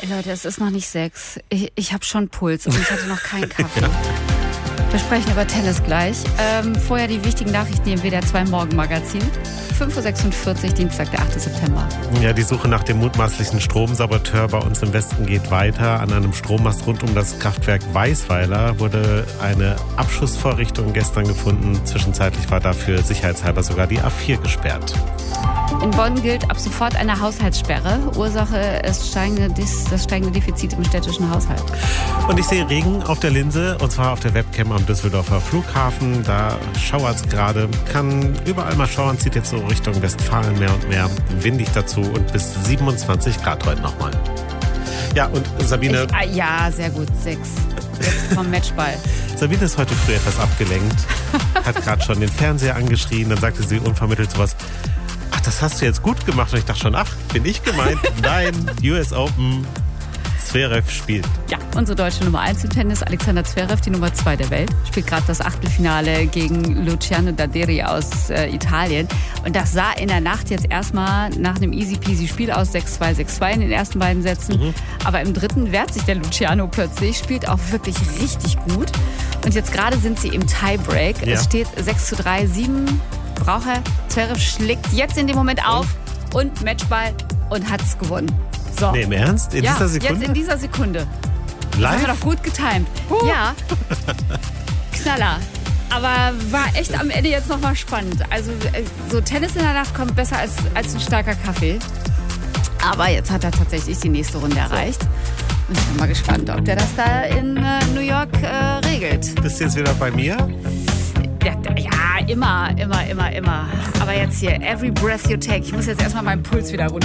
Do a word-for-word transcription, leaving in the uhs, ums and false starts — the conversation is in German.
Leute, es ist noch nicht sechs. Ich, ich habe schon Puls und ich hatte noch keinen Kaffee. Wir sprechen über Tennis gleich. Ähm, vorher die wichtigen Nachrichten im W D R zwei Morgenmagazin. fünf Uhr sechsundvierzig, Dienstag, der achte September. Ja, die Suche nach dem mutmaßlichen Stromsaboteur bei uns im Westen geht weiter. An einem Strommast rund um das Kraftwerk Weisweiler wurde eine Abschussvorrichtung gestern gefunden. Zwischenzeitlich war dafür sicherheitshalber sogar die A vier gesperrt. In Bonn gilt ab sofort eine Haushaltssperre. Ursache ist steigende, das steigende Defizit im städtischen Haushalt. Und ich sehe Regen auf der Linse, und zwar auf der Webcam am Düsseldorfer Flughafen. Da schauert es gerade, kann überall mal schauern, zieht jetzt so Richtung Westfalen mehr und mehr. Windig dazu und bis siebenundzwanzig Grad heute nochmal. Ja, und Sabine... Ich, ah, ja, sehr gut, sechs. Jetzt vom Matchball. Sabine ist heute früh etwas abgelenkt, hat gerade schon den Fernseher angeschrien, dann sagte sie unvermittelt sowas: Ach, das hast du jetzt gut gemacht. Und ich dachte schon, ach, bin ich gemeint? Nein, U S Open, Zverev spielt. Ja, unsere deutsche Nummer eins im Tennis, Alexander Zverev, die Nummer zwei der Welt, spielt gerade das Achtelfinale gegen Luciano Daderi aus äh, Italien. Und das sah in der Nacht jetzt erstmal nach einem easy-peasy-Spiel aus, sechs zwei, sechs zwei in den ersten beiden Sätzen. Mhm. Aber im dritten wehrt sich der Luciano plötzlich, spielt auch wirklich richtig gut. Und jetzt gerade sind sie im Tiebreak. Ja. Es steht sechs zu drei, sieben braucht er. Zverev schlägt jetzt in dem Moment auf und Matchball und hat es gewonnen. So. Nee, im Ernst? In ja, dieser Sekunde? Jetzt in dieser Sekunde. Live? Das haben wir doch gut getimt. Uh. Ja, Knaller. Aber war echt am Ende jetzt nochmal spannend. Also so Tennis in der Nacht kommt besser als, als ein starker Kaffee. Aber jetzt hat er tatsächlich die nächste Runde erreicht. Und ich bin mal gespannt, ob der das da in äh, New York äh, regelt. Bist du jetzt wieder bei mir? Ja, ja, immer, immer, immer, immer. Aber jetzt hier, every breath you take. Ich muss jetzt erstmal meinen Puls wieder runter.